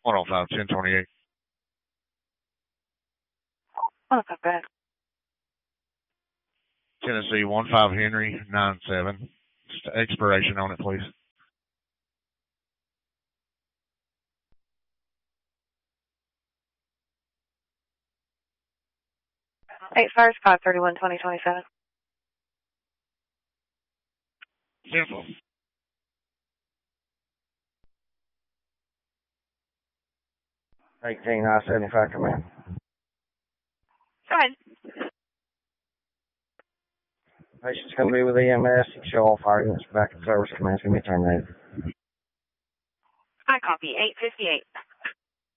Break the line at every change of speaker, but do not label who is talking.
105, 1028.
Oh, not bad.
Tennessee 15 Henry 97. Just expiration on it, please.
Expires 5/31/2027.
Simple.
I-75, command.
Go ahead.
Patient's going to be with EMS. You show all fire units back in service. Command's going to be terminated.
I copy. 858.